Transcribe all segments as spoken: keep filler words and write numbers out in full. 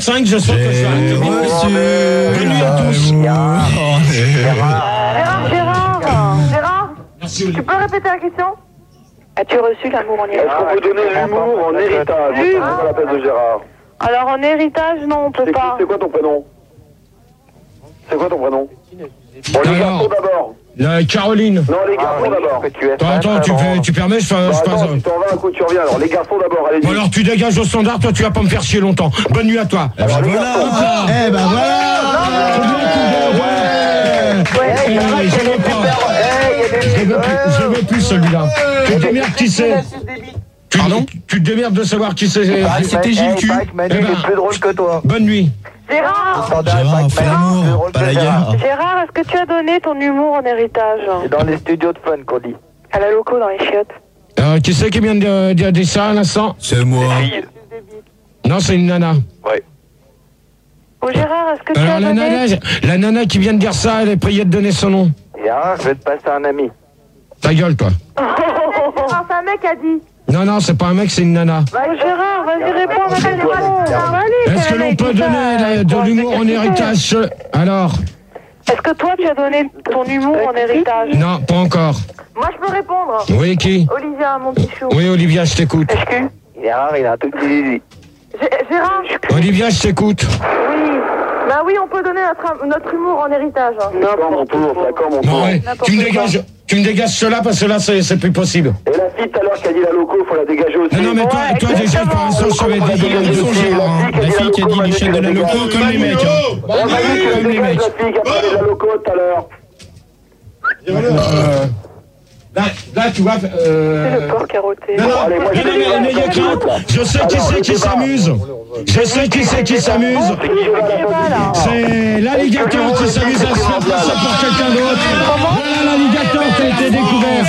cinq, je sens que ça. Bonne nuit à tous. Gérard, Gérard, Gérard, Merci, tu peux répéter la question? As-tu reçu l'amour en héritage? Est-ce qu'on peut donner l'humour en héritage? C'est pas la peine de Gérard. Alors en héritage, non, on peut C'est pas. c'est quoi ton prénom? C'est quoi ton prénom? Bon, les Alors. garçons d'abord. La Caroline. Non, les garçons d'abord. Attends, attends, tu, fais, tu permets, je fais Bon, je passe. attends, tu t'en vas, un coup tu reviens. Alors, les garçons d'abord, allez-y. Bon alors tu dégages au standard, toi tu vas pas me faire chier longtemps. Bonne nuit à toi. Eh ben voilà. Eh ben Ouais, Eh, je veux pas. Je veux plus, je veux plus celui-là. Tu te démerdes qui c'est. Tu, tu te démerdes de savoir qui c'est. C'était Gilles Q. Manu, il est plus drôle que toi. Bonne nuit. Gérard, Gérard, on fait l'amour, pas la guerre. Gérard, est-ce que tu as donné ton humour en héritage? C'est dans les studios de fun qu'on dit. À la loco dans les chiottes. Euh, qui c'est qui vient de dire de, de ça à l'instant? C'est moi. Non, c'est une nana. Ouais. Oh Gérard, est-ce que tu Alors as la donné... nana, la nana qui vient de dire ça, elle est priée de donner son nom. Gérard, je vais te passer un ami. Ta gueule, toi. Gérard, c'est un mec a dit. Non, non, c'est pas un mec, c'est une nana. Oh Gérard, vas-y, réponds à ma question. Est-ce que l'on peut donner la- de l'humour en héritage? Alors? Est-ce que toi, tu as donné ton humour en héritage? Non, pas encore. Moi, je peux répondre. Oui, qui? Olivia, mon petit chou. Oui, Olivia, je t'écoute. Est-ce que... Gérard, il a un tout petit zizi. Gé- Gérard, Olivia, je t'écoute. oui. Bah oui, on peut donner notre, notre humour en héritage. D'accord, mon tour, d'accord, mon Bon, tour. ouais. Tu me dégages, tu me dégages cela parce que là, c'est c'est plus possible. Et la fille tout à l'heure qui a dit la loco, faut la dégager aussi. Non, non, mais toi, Ouais, toi déjà, pour l'instant, je savais dégager son Gérard. hein. La fille qui a dit les chaînes de la loco, comme les mecs. Comme les mecs. La fille qui a parlé de la loco tout à l'heure. Euh, Là, là, tu vois. Euh... C'est le porc carotté. Non, non, Allez, moi, non, je non, vais mais n'ayez dire- crainte. Je sais qui c'est qui s'amuse. Je sais qui c'est qui s'amuse. C'est qui va la Pas, là. C'est l'alligator qui s'amuse à se faire passer pour quelqu'un d'autre. Voilà l'alligator qui a été découvert.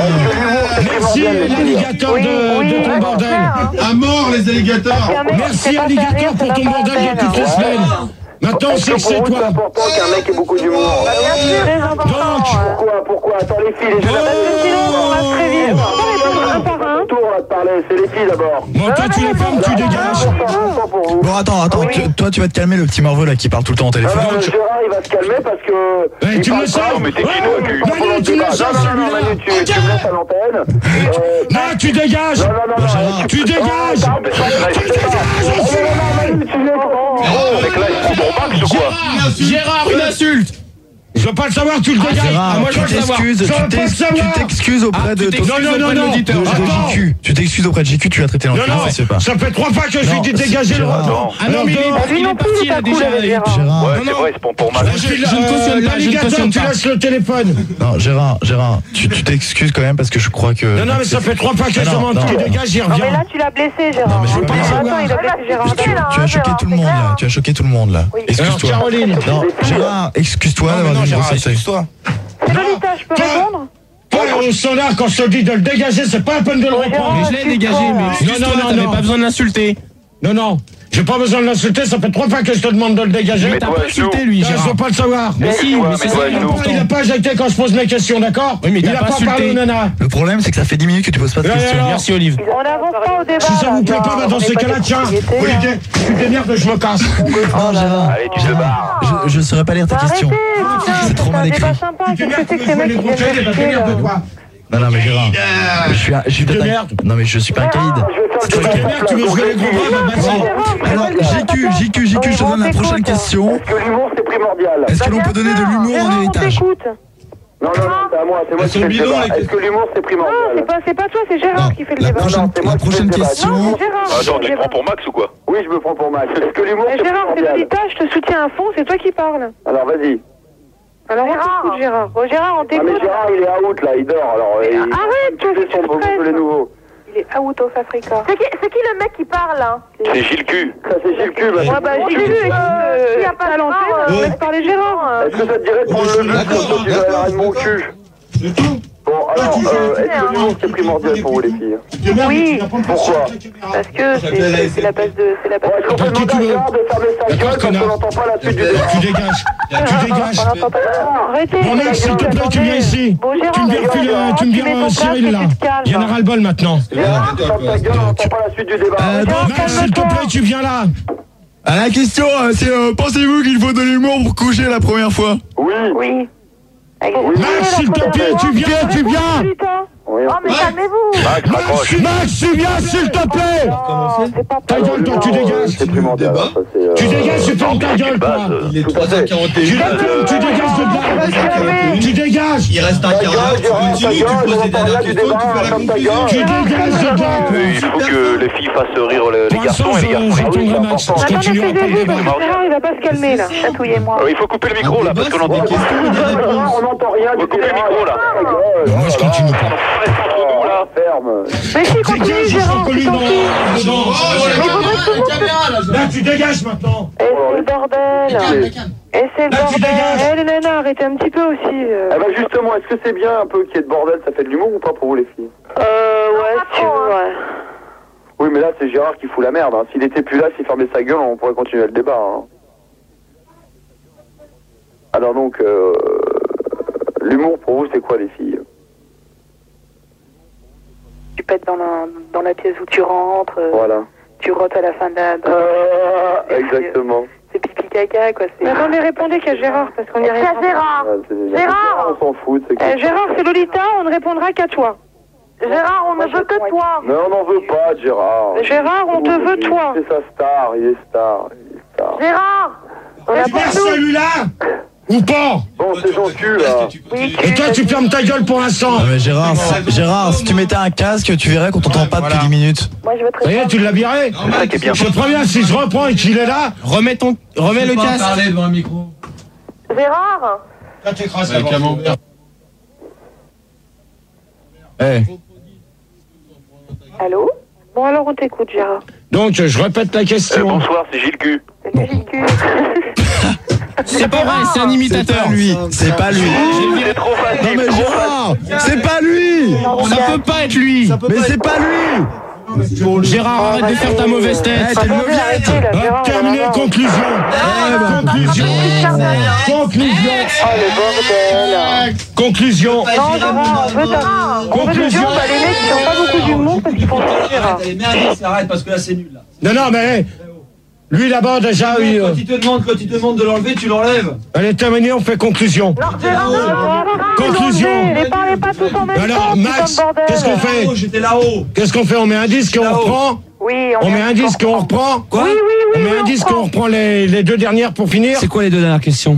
Merci l'alligator de, de ton bordel. À mort les alligators. Merci alligator pour ton bordel de toutes les semaines. Maintenant on sait que c'est C'est toi. important qu'un mec ait beaucoup d'humour. Très important. Donc, Pourquoi, pourquoi? Attends, les filles, les jeunes. Sinon, on va très vite. On va répondre un par un. Tour, on va te parler, c'est les filles d'abord. Bon, toi tu les fermes, tu dégages. Pour vous. Bon attends, attends, tu- toi tu vas te calmer le petit Marveau là qui parle tout le temps au téléphone. Non, non, Gérard, il va se calmer parce que. Eh, il tu me parle le sens? pas. Mais t'es qui, toi, cul? Manu, tu me le sens Non, non, non, celui-là? Manu, tu, tu me laisses à l'antenne. Euh, Non, tu dégages. Non, non, non, non. Tu dégages. Tu dégages aussi. Manu, tu laisses. Oh, mec là, il se prend pour Max ou quoi? Gérard, une insulte. Je veux pas le savoir, tu le dégages. Gérard, Ah, moi je tu veux le savoir. t'excuses, Je veux tu pas le t'ex- tu savoir. t'excuses auprès de ton Non, non, non, non. de de Attends. J Q. Tu t'excuses auprès de J Q, tu l'as traité Non, d'enculé, non, ça se fait pas. ça fait trois fois que je lui Non, dis de dégager le Gérard. roi. Non. Alors, mais il est- deux. Lui non plus, il est pas cool avec Gérard. Gérard. Ouais, non, c'est non. vrai, il se prend pour Max. Je suis je ne cautionne pas, je ne l'alligator, cautionne tu pas. laisses le téléphone. Non, Gérard, Gérard, tu tu t'excuses quand même parce que je crois que. Non, non, mais ça fait trois fois que je Non, demande non, qu'il non. dégage, il Non, mais revient. là, tu l'as blessé, Gérard. mais je veux pas Attends, savoir. il a blessé Gérard. Tu, tu as choqué tout le monde là, tu as choqué tout le monde là. Oui. Alors, Excuse-toi. Caroline. Non, Gérard, excuse-toi d'avoir dit une grossesse. C'est Lolita, je peux Toi- répondre? Toi, au standard, quand je te dis de le dégager, c'est pas la peine de le reprendre. Mais je l'ai dégagé, mais Non, non, non, non. pas besoin de l'insulter. Non, non. J'ai pas besoin de l'insulter, ça fait trois fois que je te demande de le dégager. Mais toi, genou. lui, Ah, je veux pas le savoir. Mais si, Ouais, mais mais c'est toi, ça genou. Pourquoi il a pas éjecté quand je pose mes questions, d'accord? Oui, mais il t'as a pas pas insulté. parlé aux nanas. Le problème, c'est que ça fait dix minutes que tu poses pas de Ouais, questions. alors. Merci, Olive. On n'avance pas au débat. Si ça là, vous plaît Gérard. pas, bah, dans On ces est pas cas-là, de tiens, propriété, Olivier, hein. tu te démerdes, je me casse. Non, Gérard. Allez, tu te barres. Je, je saurais pas lire tes Bah, questions. arrêtez, putain, C'est trop mal un écrit. débat sympa. Tu Qu'est-ce que démerdes, c'est que ces mecs qui viennent les me boucher, chier, les là? de toi. Non, non, mais Gérard. Je suis, un- je suis Tu te peut-être un- démerdes. Non, mais je suis pas un caïd. Tu te démerdes, tu veux jouer les gros bras, bah, vas-y. Alors, J Q, J Q, J Q, je te donne la prochaine question. Est-ce que l'humour c'est primordial? Est-ce que l'on peut donner de l'humour en héritage? Écoute. Non, non, non, c'est à moi, c'est moi qui fais le débat. Est-ce que l'humour c'est Non, c'est primordial? pas, c'est pas toi, c'est Gérard Non, qui fait le la débat. prochaine, Non, c'est moi la qui fais prochaine le débat. question. Non, c'est Gérard. Attends, qui fait tu le te prends débat. pour Max ou quoi? Oui, je me prends pour Max. Est-ce que l'humour Mais c'est Gérard, c'est primordial? Lolita, je te soutiens à fond, c'est toi qui parles. Alors vas-y. Alors, on t'écoute, Gérard. Oh, Gérard, on Ah mais t'écoute. Gérard il est out là, il dort alors. il- Arrête, il fait son tu beau stresses. les nouveaux. Il est out of Africa. C'est qui, c'est qui le mec qui parle, là? C'est Gilles Q. Ça c'est Gilles Cube. Ouais, bah, j'ai vu, euh, il a pas lancé, on laisse parler Gérard. Est-ce que ça te dirait de prendre le jeu comme ça tu vas aller de mon cul? C'est tout. Bon alors, euh, est-ce que l'humour c'est primordial pour vous les filles? Oui. Pourquoi? Parce que c'est c'est la base de... C'est la base Bon, est-ce qu'on peut Qui tu demander à veux? Gérard de fermer sa D'accord, gueule parce connard. qu'on n'entend pas la suite du Tu débat? dégages. Tu dégages. Arrêtez. Mon ex, s'il te plaît, tu viens ici. Bon, Gérard, Tu me vires, Gérard, euh, tu me vires mets ton euh, casque Cyril et là. tu te calmes. Il y en a ras le bol maintenant. Gérard, ferme ta gueule, on n'entend pas la suite du débat. Euh, Gérard, Max, s'il te calme-toi. plaît, tu viens là. Ah, la question, euh, c'est euh, pensez-vous qu'il faut de l'humour pour coucher la première fois? Oui. Oui. Max, s'il te plaît, tu viens, tu viens. Oui. Oh, mais calmez-vous. Max, raccroche. Max, tu viens, s'il te plaît. Oh, c'est pas Ta gueule, toi, tu dégages. C'est primordial. Ça, c'est, euh, Tu dégages, tu fermes ta gueule, toi. Il est trois heures quarante et Tu une. dégages, tu dégages de là. Tu dégages. Il reste un quart d'heure, tu continues, tu poses des dernières questions, tu fais la conclusion. Tu dégages de là. Il faut que les filles fassent rire les Pour l'instant, garçons et les garçons. j'attendrai Max. Je Attendez, continuerai pas le taisez-vous, débat. parce que Gérard, il va pas se calmer, là. Chatouillez-moi. Euh, Il faut couper le micro là parce que l'on Des entend. questions et des réponses. On n'entend rien. Faut couper le micro là. Moi, je continue pas. Là, ferme. Mais si, continue, Gérard, tu t'en fiches. Là, tu dégages maintenant. Et c'est le bordel. Et c'est le Là, tu bordel. dégages. Eh, les nanas, arrêtez un petit peu aussi. euh. Eh ben justement, est-ce que c'est bien un peu qu'il y ait de bordel? Ça fait de l'humour ou pas pour vous les filles? Euh, ouais, si tu veux, ouais. Oui, mais là c'est Gérard qui fout la merde. Hein. S'il était plus là, s'il fermait sa gueule, on pourrait continuer le débat. Hein. Alors donc, euh, l'humour pour vous c'est quoi les filles? Tu pètes dans la, dans la pièce où tu rentres, euh, Voilà. tu rotes à la fin de la... de- Ah, exactement. C'est pipi caca, quoi. Mais attendez, répondez qu'à Gérard, parce qu'on y arrive. C'est à Gérard. Ouais, c'est- Gérard. On s'en fout. C'est que- Eh, Gérard, c'est Lolita, on ne répondra qu'à toi. Gérard, on ne veut que toi. Mais on n'en veut pas, Gérard. Gérard, on te veut, Il- toi. C'est sa star, il est star. Il est star. Gérard, on a Pas pas nous. celui-là. Ou pas. Bon, c'est gentil là. Oui, Et toi, tu fermes ta gueule pour l'instant. Non mais Gérard, si- Gérard, si tu mettais un casque, tu verrais qu'on t'entend pas depuis dix minutes. Moi, je veux te Ça y est, répondre. tu l'as viré. C'est ça qui est bien. Je te préviens, si je reprends et qu'il est là, Remets ton, remets le Pas casque. parler devant un micro. Gérard, là, t'écrases Avec la Camembert. Eh, allô? Bon, alors on t'écoute, Gérard. Donc, je répète la Euh, question. bonsoir, c'est Gilles Q. C'est ridicule. C'est pas vrai, c'est un c'est imitateur. pas lui, c'est pas lui. C'est trop Non facile, mais trop facile. Gérard, c'est pas lui. Ça peut pas être lui. Mais c'est pas lui. Gérard, arrête de faire ta mauvaise Eh, tête. t'es une Attendez, arrêtez, mauviette. là, Hop, Gérard, on terminé, va voir. conclusion. Conclusion. Conclusion. Oh, le bordel. Conclusion. Non, Gérard, on veut ta... On veut le Conclusion. dire, bah, les mecs qui n'ont pas beaucoup d'humour parce qu'ils font ça, Gérard. Allez, mets un disque, arrête parce que là c'est nul là. Non, non, mais lui là-bas, déjà, il, euh, Quand il te demande, quand il te demande de l'enlever, tu l'enlèves. elle est terminée, on fait conclusion. Non, Gérard, non, Gérard, Conclusion. Ne parlez pas tous en même Alors, temps, Max, putain de bordel. qu'est-ce qu'on fait? Oh, j'étais là-haut. Qu'est-ce qu'on fait? On met un disque et on Là-haut. reprend? Oui, On met un disque et on reprend? Quoi? Oui, oui, oui. On met oui, un on disque et prend. on reprend les, les deux dernières pour finir? C'est quoi les deux dernières questions?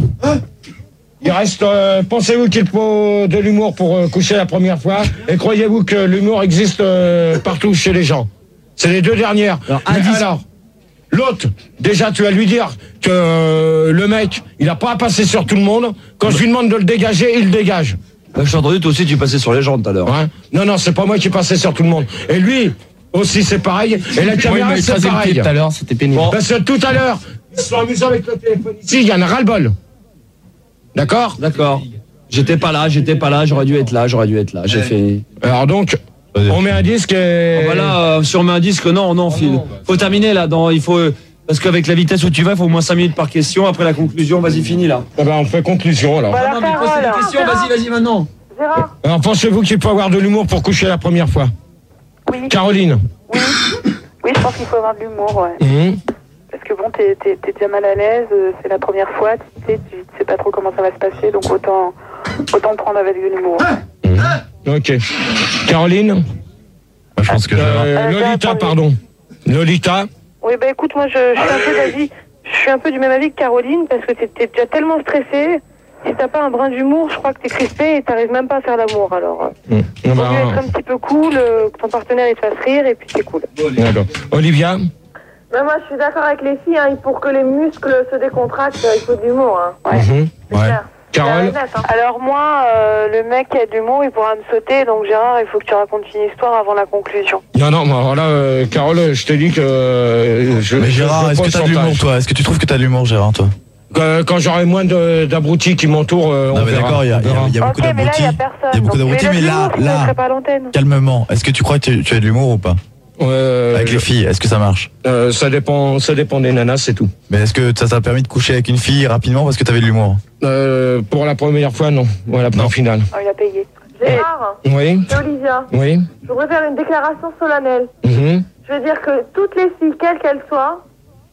Il reste, euh, pensez-vous qu'il faut de l'humour pour euh, coucher la première fois? Et croyez-vous que l'humour existe euh, partout chez les gens? C'est les deux dernières. Alors, Mais indice- alors, l'autre, déjà tu vas lui dire que euh, le mec, il a pas à passer sur tout le monde. Quand je lui demande de le dégager, il le dégage. Bah, je t'ai entendu, toi aussi, tu passais sur les gens tout à l'heure. Hein? Non, non, c'est pas moi qui passais sur tout le monde. Et lui, aussi, c'est pareil. Et la Moi, il caméra, m'a c'est écrasé le pareil. pied tout à l'heure, c'était pénible. Parce que tout à l'heure, ils se sont amusés avec le téléphone ici, il y en a ras-le-bol. D'accord? D'accord. J'étais pas là, j'étais pas là, j'aurais dû être là, j'aurais dû être là. J'ai fait. Alors donc, on met un disque et... Voilà, euh, si on met un disque, non, non, Phil. Faut terminer là, dans, il faut. Parce qu'avec la vitesse où tu vas, il faut au moins cinq minutes par question. Après la conclusion, vas-y, finis là. Eh ben, on fait conclusion alors. Voilà, Non, mais pose parole. des questions, vas-y, vas-y maintenant. Gérard, Alors pensez-vous qu'il faut avoir de l'humour pour coucher la première fois? oui. Caroline? Oui. Oui, je pense qu'il faut avoir de l'humour, ouais. Mhm. Parce que bon, t'es, t'es, t'es déjà mal à l'aise, euh, c'est la première fois, tu sais, tu sais pas trop comment ça va se passer, donc autant, autant le prendre avec de l'humour. Ok. Caroline? Moi, je pense que Gérard. Euh, Euh, Lolita, attendez. pardon. Lolita? Oui, bah écoute, moi je, je suis un peu d'avis, je suis un peu du même avis que Caroline, parce que t'es, t'es déjà tellement stressée, si t'as pas un brin d'humour, je crois que t'es crispée et t'arrives même pas à faire l'amour, alors. Mhm. Il Ah vaut bah, mieux être un petit peu cool, euh, que ton partenaire il te fasse rire, et puis c'est cool. d'accord. Olivia? Ben moi je suis d'accord avec les filles, hein, pour que les muscles se décontractent, il faut de l'humour. Hein. Ouais, Mhm. c'est Ouais. clair. Carole? Alors moi, euh, le mec qui a de l'humour, il pourra me sauter, donc Gérard, il faut que tu racontes une histoire avant la conclusion. Non, non, mais alors là, euh, Carole, je t'ai dit que... euh, je, Mais je- Gérard, je est-ce que pose t'as de chantage. l'humour toi? Est-ce que tu trouves que t'as de l'humour Gérard toi? Euh, Quand j'aurai moins de- d'abrutis qui m'entourent, euh, on Non mais verra. d'accord, il y a, On il y a- verra. il y a beaucoup Ok, mais là, il d'abrutis. n'y a personne. Il y a beaucoup donc d'abrutis, tu es mais de là, l'humour, sinon je là, serais pas à l'antenne. calmement. Est-ce que tu crois que tu, tu as de l'humour ou pas? Euh, Avec les filles, est-ce que ça marche? euh, ça dépend, ça dépend des nanas, c'est tout. Mais est-ce que ça t'a permis de coucher avec une fille rapidement parce que t'avais de l'humour? Euh, pour la première fois, non. Voilà, pour Non. le final. Oh, il a payé. Gérard, Oui, c'est Olivia. oui. Je voudrais faire une déclaration solennelle. Mhm. Je veux dire que toutes les filles, quelles qu'elles soient,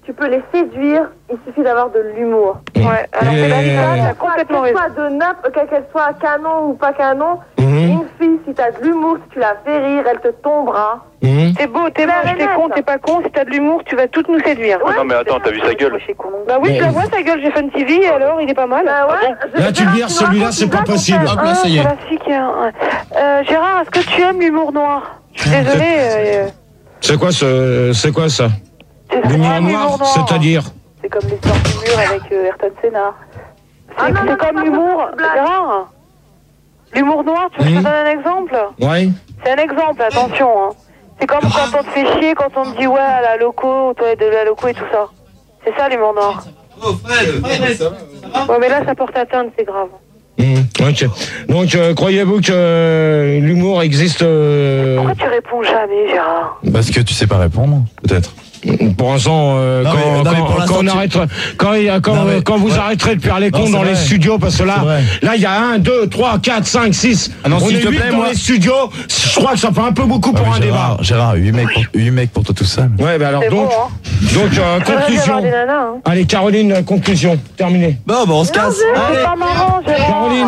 tu peux les séduire, il suffit d'avoir de l'humour. Ouais, alors Et- c'est la t'as complètement qu'elle soit de n'importe, qu'elle soit canon ou pas canon, une fille, si t'as de l'humour, si tu la fais rire, elle te tombera. T'es beau, t'es moche, t'es con, t'es pas con, si t'as de l'humour, tu vas toutes nous séduire. Non, mais attends, t'as vu sa gueule? Bah oui, Mais- je la vois, sa gueule, j'ai Fun T V, et alors, il est pas mal. Bah ouais, je- Là, tu le vires, celui-là, c'est pas possible. Hop là, ça y est. Euh, Gérard, est-ce que tu aimes l'humour noir? Je suis désolée. euh, C'est quoi ce, c'est quoi ça? c'est L'humour ça, noir, c'est-à-dire? C'est comme l'histoire du mur avec euh, Ayrton Senna. C'est c'est comme l'humour, Gérard. L'humour noir, tu veux que je te donne un exemple? Ouais. C'est un exemple, attention. Hein. C'est comme quand on te fait chier, quand on te dit ouais à la loco, toi de la loco et tout ça. C'est ça l'humour noir. Oh, Fred, Fred. Ouais, mais là ça porte atteinte, c'est grave. Mmh, ok. Donc, euh, croyez-vous que euh, l'humour existe euh, Pourquoi tu réponds jamais, Gérard? Parce que tu sais pas répondre, peut-être. pour l'instant, euh, Non, quand, mais- non, mais quand- pour l'instant, quand on tu- arrête, quand, il y a- quand, Non, mais- quand vous ouais. arrêterez de faire les Non, cons c'est dans les vrai. studios, parce que là, C'est vrai. là, il y a un, deux, trois, quatre, cinq, six. Ah non, on s'il est te huit plaît, dans moi- les studios. Je crois que ça fait un peu beaucoup pour Ah, un mais débat. Gérard, Gérard, huit mecs, pour, huit mecs pour toi tout seul. Ouais, bah alors C'est donc, bon, hein. donc euh, Faudrait bien conclusion. avoir des nanas, hein. Allez, Caroline, euh, conclusion. Terminé. Bon, bah on se casse. C'est pas marrant, Gérard. Caroline,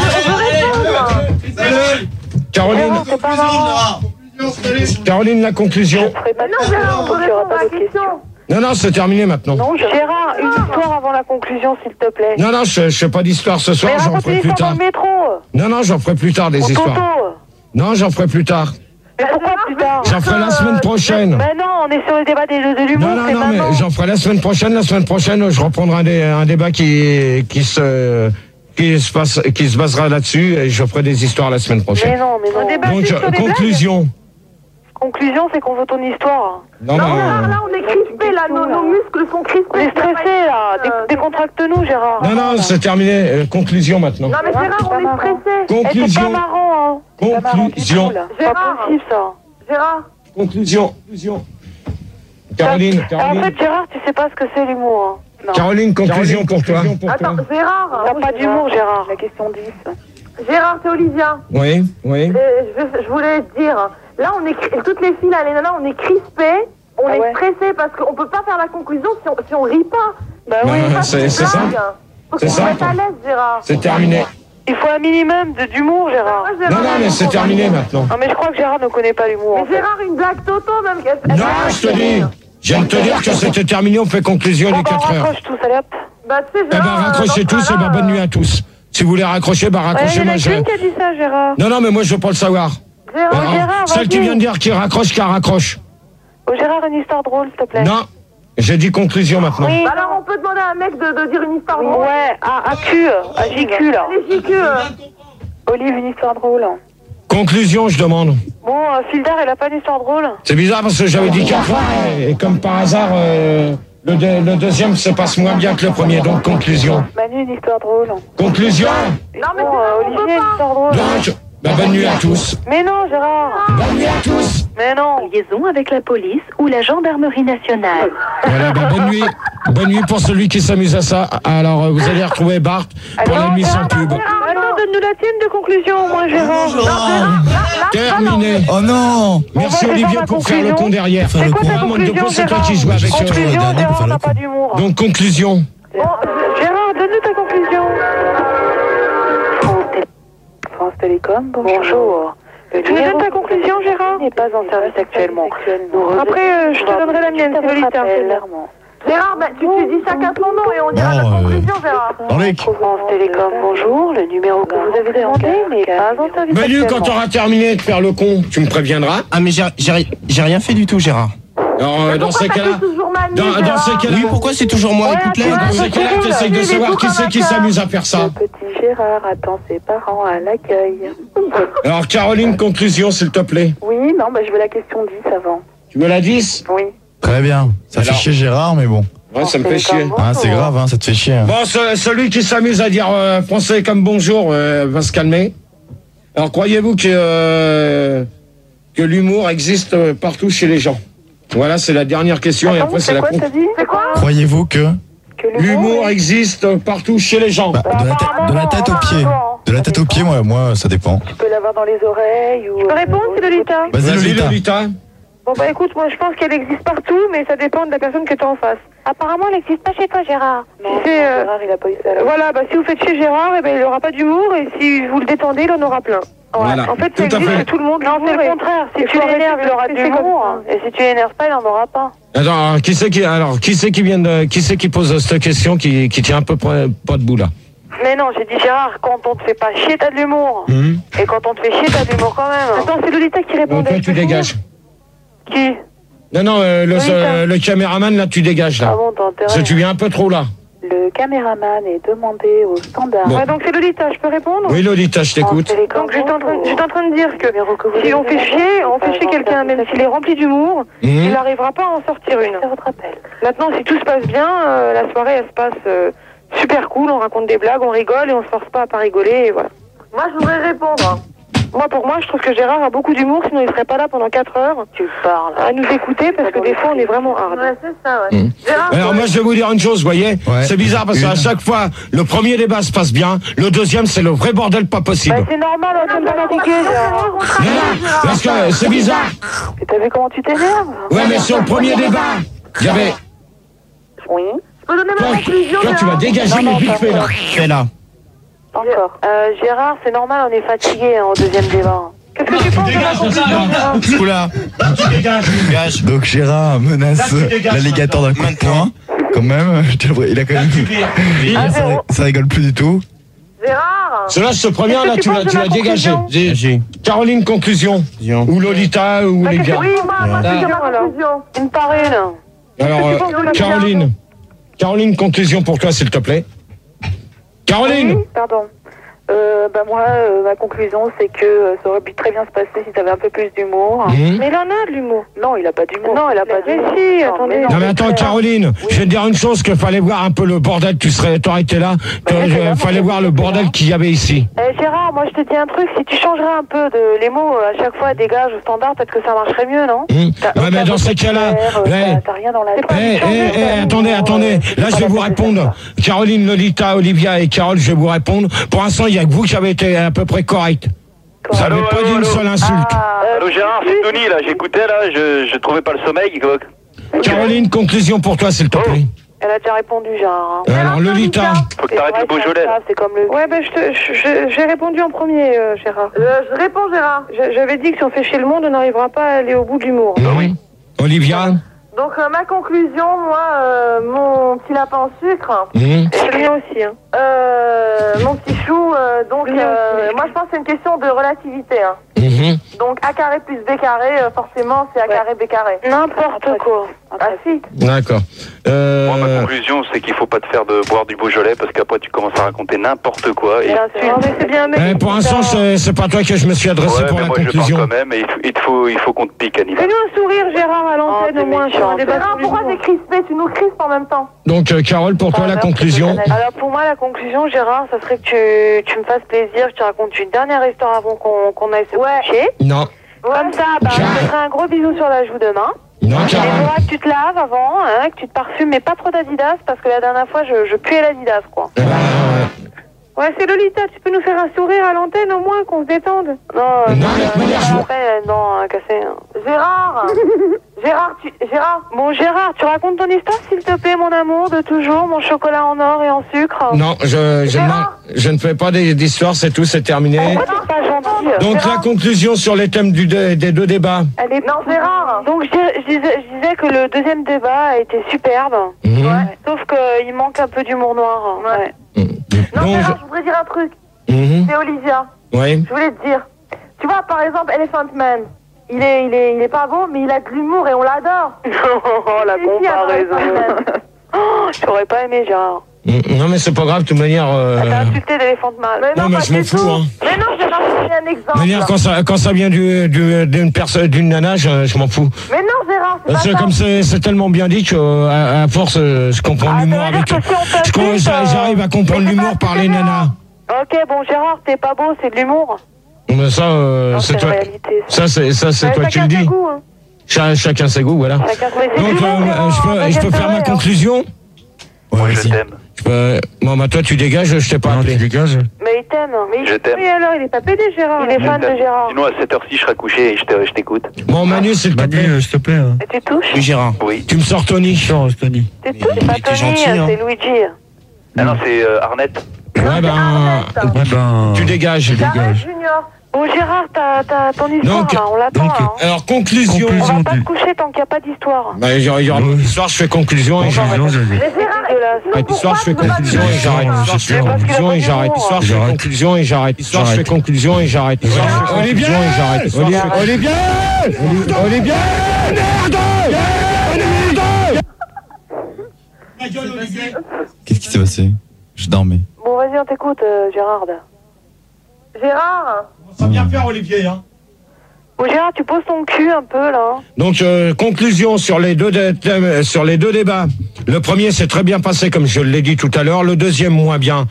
Gérard, Caroline, c'est pas marrant. Caroline, la conclusion. Je ferai pas Non, de Gérard, on questions, peut il y aura répondre à pas la de questions. question. Non, non, c'est terminé maintenant. Non, Gérard, une histoire avant la conclusion, s'il te plaît. Non, non, je, je fais pas d'histoire ce soir, Mais j'en raconte ferai une plus histoire dans tard. le métro. Non, non, j'en ferai plus tard des Au histoires. Toto. Non, j'en ferai plus tard. Mais pourquoi plus tard? J'en ferai la semaine prochaine. Mais non, on est sur le débat de, de, de l'humour, Non, non, c'est non, maintenant. mais j'en ferai la semaine prochaine. La semaine prochaine, je reprendrai un, dé- un débat qui, qui se, qui se passe, qui se basera là-dessus et je ferai des histoires la semaine Mais prochaine. non, mais non. débat Donc, juste euh, sur les conclusion. Conclusion, c'est qu'on veut ton histoire. Non, Non, mais, Gérard, là, on est crispés, là, nos, nos muscles sont crispés. On est stressé, là. Dé- Euh, Décontracte-nous, Gérard. non, non, c'est terminé. Euh, conclusion maintenant. Non, mais Gérard, on est stressé. Eh, c'est pas Conclusion. marrant, hein. C'est pas marrant du Conclusion. tout, là. C'est Gérard. pas possible, ça. Gérard, Conclusion. Conclusion. Caroline, En Caroline. fait, Gérard, tu sais pas ce que c'est l'humour. Hein. Non. Caroline, conclusion pour toi. attends, Gérard. T'as pas d'humour, Gérard. La question dix. Gérard, c'est Olivia. Oui, oui. Euh, je, je voulais te dire, là, on est, cri- toutes les filles, là, les nanas, on est crispées, on Ah est ouais. stressées parce qu'on peut pas faire la conclusion si on, si on rit pas. Bah Bah, oui. c'est c'est ça. Faut C'est qu'on ça. se mette à l'aise, Gérard. C'est terminé. Il faut un minimum de- d'humour, Gérard. Moi, Gérard, Non, non, mais c'est terminé maintenant. Non, mais je crois que Gérard ne connaît pas l'humour. en Mais fait. Gérard, une blague Toto, même. qu'elle- elle- Non, elle- je te dis. Je viens de te dire que c'était terminé, on fait conclusion Bon, les bah, on quatre heures. raccroche tous, allez hop. Bah, tu sais, Eh ben, Gérard, raccrochez euh, dans tous, ce et ben, cas-là, bonne nuit à tous. Si vous voulez raccrocher, bah, Ouais, il y raccrochez, en moi, a je... qu'une qui a dit ça, Gérard. Non, non, mais moi, je veux pas le savoir. Gérard, Oh, Gérard, Celle qui vas-y. vient de dire qu'il raccroche, qu'elle raccroche. Oh, Gérard, une histoire drôle, s'il te plaît. Non, j'ai dit conclusion maintenant. Oui. Bah, alors, on peut demander à un mec de, de dire une histoire drôle. Ouais, à, à Q, à J Q, là. Allez, J Q. euh, Olive, une histoire drôle. Conclusion, je demande. Bon, euh, Fildar, il a pas une histoire drôle. C'est bizarre parce que j'avais dit quatre fois, et, et comme par hasard, euh, le, deux- le deuxième se passe moins bien que le premier, donc conclusion. Manu, une histoire drôle. Conclusion. Non, mais Bon, Gérard, euh, on peut Olivier, une pas. histoire drôle. Donc, bah, bonne nuit à tous. Mais non, Gérard. Bonne nuit à tous. Mais non. Liaison avec la police ou la gendarmerie nationale. Voilà, bah, bonne nuit. Bonne nuit pour celui qui s'amuse à ça. Alors, euh, vous allez retrouver Bart pour la nuit sans pub. Attends, donne-nous la tienne de conclusion, moi, Gérard. Terminé. Oh non. Merci On va Olivier faire pour ma faire le conclusion. con derrière. C'est quoi ta Ah, mon Dieu, conclusion, c'est toi Gérard? qui joues avec Je suis eux. toujours le Conclusion, dernier pour faire Gérard le n'a coup. pas d'humour. Donc, conclusion. Gérard, donne-nous ta conclusion. France Télécom, bonjour. Tu nous donnes ta conclusion, Gérard? n'est pas en service actuellement. Après, euh, je te donnerai la mienne, c'est Lolita. Gérard, bah, tu, tu dis chacun son nom et on dira la Non, euh, conclusion, Gérard. Enric. France Télécom, bonjour. Le numéro que vous avez demandé n'est pas en service Manu, actuellement. quand t'auras terminé de faire le con, tu me préviendras. Ah, mais j'ai j'ai- j'ai rien fait du tout, Gérard. Alors, euh, dans ces Pourquoi cas-là, t'appelles toujours Manu, dans, dans Gérard ces cas-là, Oui, pourquoi c'est toujours moi? Ouais, Écoute-les. attends, dans ces cas-là, Cool. t'essayes de Il est savoir tout qui comme c'est un qui cœur. s'amuse à faire ça. Petit Gérard attend ses parents à l'accueil. Alors, Caroline, conclusion, s'il te plaît. Oui, non, bah, je veux la question dix avant. Tu me la dix? Oui. Très bien. Ça fait Alors. chier Gérard, mais bon. Ouais, ça me fait chier. Ah, c'est grave, hein, ça te fait chier. hein. Bon, ce- celui qui s'amuse à dire euh, français comme bonjour euh, va se calmer. Alors, croyez-vous que, euh, que l'humour existe euh, partout chez les gens? Voilà, c'est la dernière question et après c'est la quoi, con- t'as dit? C'est quoi? Croyez-vous que Que L'humour existe euh, partout chez les gens. bah, de, la tête, de la tête aux pieds. De la tête aux pieds, moi, moi, ça dépend. Tu peux l'avoir dans les oreilles ou... Tu peux répondre, c'est Lolita. Vas-y, Vas-y, Lolita. Lolita. Bon bah écoute, moi je pense qu'elle existe partout, mais ça dépend de la personne que tu as en face. Apparemment, elle n'existe pas chez toi, Gérard. Non, si c'est, euh, Gérard, il a pas eu ça. Voilà, bah si vous faites chez Gérard, eh ben, il n'aura pas d'humour, et si vous le détendez, il en aura plein. Voilà. En fait, Tout ça à existe fait. chez tout le monde. Non, c'est le contraire. Si tu l'énerves, il aura de l'humour. Et si tu l'énerves pas, il n'en aura pas. Attends, alors, qui c'est qui, alors, qui c'est qui vient de, qui c'est qui pose cette question qui, qui tient un peu près, pas debout là? Mais non, j'ai dit Gérard, quand on te fait pas chier, t'as de l'humour. Hum. Et quand on te fait chier, t'as de l'humour quand même. Attends, c'est Lolita qui Donc répondait. toi, je tu peux dégages. Qui? Non, non, euh, le, Oui, euh, le caméraman, là, tu dégages, là. Ah bon, t'as intérêt. Parce que tu viens un peu trop, là. Le caméraman est demandé au standard. Bon. Ouais, donc c'est Lolita, je peux répondre? Oui, Lolita, je t'écoute. Donc j'étais en, train- j'étais en train de dire que si on fait chier, on fait chier quelqu'un, même s'il est rempli d'humour, Hum. il n'arrivera pas à en sortir une. C'est votre appel. Maintenant, si tout se passe bien, euh, la soirée, elle se passe euh, super cool, on raconte des blagues, on rigole et on se force pas à pas rigoler, et voilà. Moi, je voudrais répondre. Moi, pour moi, je trouve que Gérard a beaucoup d'humour, sinon il serait pas là pendant quatre heures Tu parles. à nous écouter, parce que des fois, on est vraiment hard. Ouais, c'est ça, ouais. Hum. Alors moi je vais vous dire une chose, vous voyez, Ouais. c'est bizarre parce qu'à Une. chaque fois le premier débat se passe bien, le deuxième c'est le vrai bordel pas possible. Bah, c'est normal, on t'aime pas fatiguer, Gérard. Mais non, parce que c'est bizarre. Et t'as vu comment tu t'énerves? Ouais mais sur le premier débat, il y avait. Oui. Je peux donner ma Toi, conclusion, toi, tu vas dégager Non, non, les vite fait là. Fais là. Encore. Euh, Gérard, c'est normal, on est fatigué hein, au deuxième débat. Qu'est-ce que tu penses de ma conclusion? Oula. Tu dégages, tu dégages. Donc Gérard menace Là, tu dégages, l'alligator d'un coup de maintenant. poing. Quand même, je te le vois, il a quand même. Ah, Ça, zéro. ça rigole plus du tout. Gérard, Cela, ce premier là, Qu'est-ce que tu tu l'as penses tu de l'as ma dégagé. conclusion J'ai. Caroline, conclusion. Disons. Ou Lolita ou bah, Olivia. oui, moi, moi, je dis ma conclusion. Une par une. Alors, Qu'est-ce que tu euh, penses de la Caroline. Caroline, conclusion pour toi, s'il te plaît. Caroline. Oui, pardon. Euh, bah moi, euh, ma conclusion, c'est que euh, ça aurait pu très bien se passer si t'avais un peu plus d'humour. Hum. Mais il en a de l'humour. Non, il a pas d'humour. Non, il a pas Mais d'humour. si, attendez. mais Non mais attends Caroline, je vais te dire une chose, qu'il fallait voir un peu le bordel, tu serais, t'aurais été là, il fallait voir le bordel qu'il y avait ici. Eh, Gérard, moi je te dis un truc, si tu changerais un peu de les mots euh, à chaque fois dégage au standard, peut-être que ça marcherait mieux, non? Hum. T'as Ouais mais aucun dans ces cas-là, vocabulaire, euh, ouais. t'as- t'as rien dans la tête. Eh, eh, eh, attendez, attendez, là je vais vous répondre. Caroline, Lolita, Olivia et Carole, je vais vous répondre. Pour l'instant, il y a que vous qui avez été à peu près correct. Vous n'avez Allô, pas allô, dit une allô. seule insulte. Ah, Allô Gérard, c'est Tony là, j'écoutais là, je, je trouvais pas le sommeil. quoi. Caroline, conclusion pour toi, s'il te plaît. elle a déjà répondu, Gérard. hein. Alors Lolita, Faut que t'arrêtes le Beaujolais. Ça, c'est comme le. Ouais, ben je te- je- je- j'ai répondu en premier, euh, Gérard. je réponds, Gérard. J'avais dit que si on fait chier le monde, on n'arrivera pas à aller au bout de l'humour. hum. Olivia, Donc, euh, ma conclusion, moi, euh, mon petit lapin en sucre, hum. c'est le mien aussi. Hein. Euh, mon petit chou, euh, donc, euh, moi, je pense que c'est une question de relativité. Hein. Hum. Donc, A carré plus B carré, euh, forcément, c'est A carré B carré. N'importe quoi. Ah, si. D'accord. Euh, Moi, ma conclusion, c'est qu'il faut pas te faire de boire du Beaujolais parce qu'après tu commences à raconter n'importe quoi. Et... Non, mais c'est bien, mec. eh, pour l'instant, c'est c'est pas toi que je me suis adressé Ouais, pour mais la moi je parle conclusion. quand même et il faut, il te faut, il faut qu'on te pique, Annie. Fais-nous un sourire, Gérard, à l'antenne, Oh, au moins, t'es sur un méchante. débat. Gérard, pourquoi t'es crispé? Tu nous crispes en même temps. Donc euh, Carole, pour toi la conclusion. Alors pour moi, la conclusion, Gérard, ça serait que tu, tu me fasses plaisir, que tu racontes une dernière histoire avant qu'on qu'on aille se coucher. Non, Comme ça, bah, je te ferai un gros bisou sur la joue demain. non Il Carole. faudra que tu te laves avant, hein, que tu te parfumes, mais pas trop d'Adidas, parce que la dernière fois, je, je puais l'Adidas, quoi. Euh, Ouais, c'est Lolita, tu peux nous faire un sourire à l'antenne, au moins, qu'on se détende. Non, euh, Non, euh, mais de manière, je- après, euh, non, euh, cassé. hein. Gérard Gérard, tu... Gérard Bon, Gérard, tu racontes ton histoire, s'il te plaît, mon amour, de toujours, mon chocolat en or et en sucre. Non, je, je, Gérard ne, je ne fais pas des- d'histoire, c'est tout, c'est terminé. Pourquoi t'es pas gentil? Donc la conclusion sur les thèmes du deux- des deux débats. Elle est... Non, Gérard Donc, je, dis- je disais, je disais que le deuxième débat a été superbe. Mhm. Ouais. Sauf qu'il manque un peu d'humour noir. Ouais. Mhm. Non, Donc, Gérard, je voudrais dire un truc. je- Mhm. C'est Olivia. Oui. Je voulais te dire. Tu vois, par exemple, Elephant Man. Il est, il est, il est pas beau, mais il a de l'humour et on l'adore. Oh, la Si, si, alors, Elephant Man. Oh, j'aurais pas aimé, Gérard. Mhm. Non mais c'est pas grave, de toute manière. euh, T'as insulté d'éléphant mal. Mais Non, mais pas je m'en du fous, tout. hein. Mais non, Gérard, c'est un de exemple. toute manière, quand ça, quand ça vient du- du- d'une personne, d'une nana, je, je m'en fous. Mais non, Gérard, c'est Parce pas que ça. comme c'est c'est tellement bien dit que euh, à, à force, euh, je comprends Ah, ça l'humour veut dire avec. que si on je t'insiste, com- j'a- euh, J'arrive à comprendre mais c'est l'humour pas par les Gérard. nanas. Ok, bon, Gérard, t'es pas beau, c'est de l'humour. Mais ça, euh, Non, c'est c'est toi. une réalité. Ça, c'est ça, c'est Ouais, toi qui le chacun ses dis. goûts, hein. Cha- chacun ses goûts, voilà. Chacun Mais c'est Donc, du euh, bon, Gérard, je peux, je deuxième peux faire ma degré, hein. conclusion. Moi je vas-y. t'aime. Je Euh, bon, bah toi, tu dégages, je t'ai pas appelé. Tu dégages. Mais il t'aime. Mais il... Je t'aime. Oui, alors, il est pas pédé, Gérard. Il est fan de Gérard. Sinon, à cette heure-ci, je serai couché et je te- je t'écoute. Bon, Manu, s'il te Manu, plaît. euh, s'il te plaît. hein. Et tu touches? Oui, Gérard. Oui. Tu me sors Tony. Sors, Tony. Tu touches? C'est pas était Tony, gentil, hein. c'est Luigi. Ah non, c'est euh, Arnett. Ouais, ben. Ouais, ben. Tu dégages. Tu dégages. Junior. Bon, Gérard, t'as t'as ton histoire, Donc- là, on l'attend, donc- hein. Alors, conclusion. On Conclusion. va pas du- se coucher tant qu'il n'y a pas d'histoire. Bah, il y aura il y aura Oui. une histoire, je fais conclusion et j'arrête. Conclusion, j'ai dit. Mais Gérard, Avec l'histoire, je fais conclusion et j'arrête. Histoire, je fais Parce qu'il a conclusion pas et dit j'arrête. non, Histoire, je fais J'arrête. conclusion et j'arrête. Histoire, je fais J'arrête. conclusion et j'arrête. Histoire, je fais Olivier conclusion et j'arrête. Histoire, je fais- Olivier Olivier Qu'est-ce qui s'est passé? Je dormais. Bon, vas-y, on t'écoute, euh, Gérard. Gérard Ça bien faire, Olivier, hein. Bon, Gérard, tu poses ton cul un peu, là. Donc, euh, conclusion sur les deux dé- thèmes- sur les deux débats. Le premier s'est très bien passé, comme je l'ai dit tout à l'heure. Le deuxième, moins bien.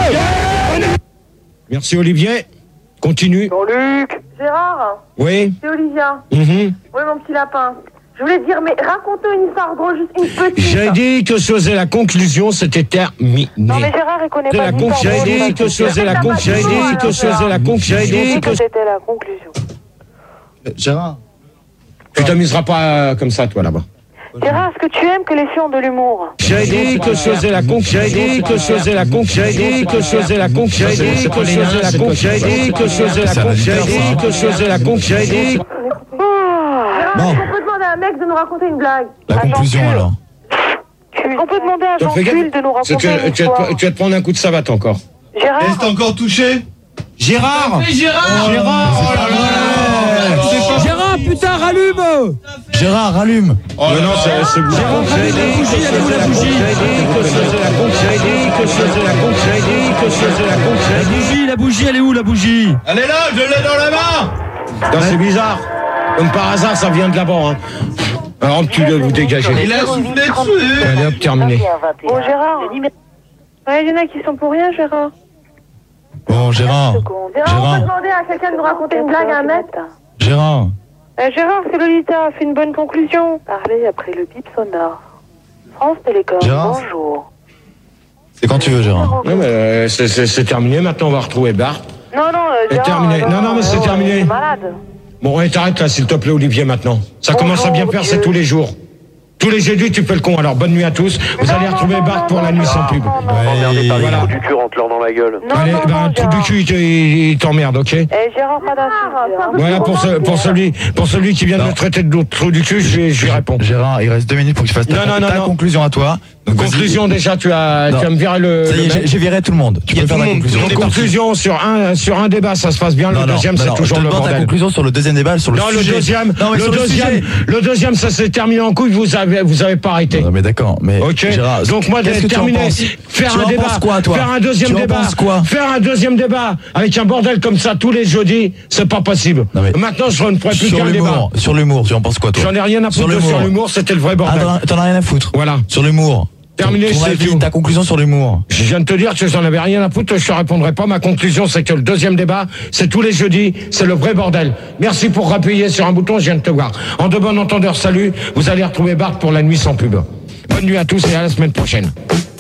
Merci, Olivier. Continue. Jean-Luc. Gérard, Oui. c'est Olivia. Mhm. Oui, mon petit lapin. Je voulais te dire, mais raconte-nous une histoire, gros, juste une petite. J'ai dit que ce faisait la conclusion, c'était terminé. Non, mais Gérard, il connaît C'est pas la l'histoire. con- J'ai drôle, dit ça, que c'est ce faisait sûr. la con- J'ai dit que ce faisait la conclusion. J'ai dit que Que c'était la conclusion. Gérard. tu t'amuseras pas euh, comme ça, toi, là-bas. Gérard, est-ce que tu aimes que les filles ont de l'humour? J'ai dit que ce faisait la con- J'ai dit que ce faisait la con- J'ai dit que ce faisait la con- J'ai dit que ce faisait la con- J'ai dit que ce faisait la con- J'ai dit que ce faisait la con- J'ai dit. Gérard, Bon. on peut demander à un mec de nous raconter une blague. La conclusion Jean-Claude. alors. On peut demander à Fais Jean-Claude gaffe. de nous C'est raconter que une tu vas histoire. te- tu vas te prendre un coup de savate encore. Gérard, Est-ce que t'es encore touché? Gérard. Gérard Gérard, putain, rallume. Gérard, rallume. Oh Non, là non, là. c'est c'est bon. Gérard, J'ai dit rallume la bougie, que ce allume la faisait bougie. J'ai dit que ce faisait la con- J'ai dit que ce faisait la con- J'ai dit que ce faisait la con- J'ai La dit- bougie, la bougie, elle est où, la bougie? Elle est là, je l'ai dans la main. Non, c'est bizarre. Comme par hasard, ça vient de là-bas. Hein. Alors, tu dois vous dégager. Il a soufflé dessus. Allez, hop, terminé. bon, Gérard. Ouais, il y en a qui sont pour rien, Gérard. Bon, Gérard. Gérard, on peut Gérard. demander à quelqu'un de nous raconter une blague à un mec. Gérard. Euh, Gérard, c'est Lolita, fais une bonne conclusion. Parlez après le bip sonore. France Télécom, Gérard. bonjour. C'est quand tu veux, Gérard. Non, mais euh, c'est- c'est c'est terminé. Maintenant, on va retrouver Bart. Non, non, euh, C'est Gérard, terminé. Non, non, mais c'est euh, terminé. t'es malade. Bon, et t'arrêtes là, s'il te plaît, Olivier, maintenant. Ça Bonjour, commence à bien faire, Dieu. c'est tous les jours. Tous les jeudis, tu fais le con. Alors, bonne nuit à tous. Vous Non, allez non, retrouver non, Bart non, pour la non, nuit sans non, pub. non, non. Emmerdé par les voilà. trous du cul, rentre-leur dans la gueule. Non, Allez, non, ben, non, tout Gérard. du cul, il te- il il t'emmerde, ok? Eh, Gérard, pas d'insulte. hein. Voilà, pour, ce- pour, celui, pour celui qui vient de Non. me traiter de l'autre trou du cul, je vais, je lui réponds. Gérard, il reste deux minutes pour que tu fasses ta, Non, non, non, ta non. conclusion à toi. Donc, vas-y. Conclusion, déjà, tu as, Non. tu vas me virer le. Ça y le est, mec. j'ai- j'ai viré tout le monde. Tu Il y a peux faire tout la le monde, conclusion. tout le monde est Conclusion sur un, sur un débat, ça se passe bien. Le Non, non, deuxième, non, c'est non, toujours je te le demande ta bordel. conclusion sur le deuxième débat, sur le Non, le sujet. deuxième, Non, mais le sur le deuxième, sujet. le deuxième, ça s'est terminé en couille. Vous avez, vous avez pas arrêté. Non, mais d'accord, mais Ok. Gérard, Donc moi, qu'est-ce que tu en terminé. penses Faire Tu un en débat, penses quoi, toi faire un deuxième Tu en débat, penses quoi faire un deuxième débat avec un bordel comme ça tous les jeudis, c'est pas possible. Non, mais- Maintenant, je ne pourrais plus Sur qu'un débat. l'humour, sur l'humour, tu en penses quoi, toi? J'en ai rien à Sur foutre de- sur l'humour. l'humour. C'était le vrai Ah, bordel. t'en as- t'en as rien à foutre. Voilà. Sur l'humour. Terminé, Ton c'est avis, tout. ta conclusion sur l'humour. Je viens de te dire que j'en avais rien à foutre, je te répondrai pas. Ma conclusion, c'est que le deuxième débat, c'est tous les jeudis, c'est le vrai bordel. Merci pour appuyer sur un bouton, je viens de te voir. En de bon entendeur, salut, vous allez retrouver Bart pour la nuit sans pub. Bonne nuit à tous et à la semaine prochaine.